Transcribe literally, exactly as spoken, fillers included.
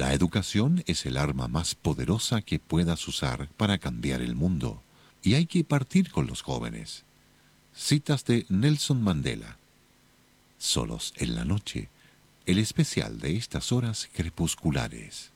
La educación es el arma más poderosa que puedas usar para cambiar el mundo, y hay que partir con los jóvenes. Citas de Nelson Mandela. Solos en la noche, el especial de estas horas crepusculares.